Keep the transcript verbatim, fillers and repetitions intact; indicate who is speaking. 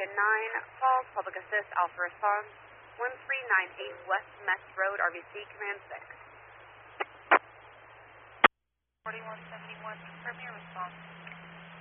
Speaker 1: American nine, Falls, Public Assist, Alpha Response, one three nine eight West Mess Road, R B C, Command six.
Speaker 2: forty-one seventy-one, confirm your response.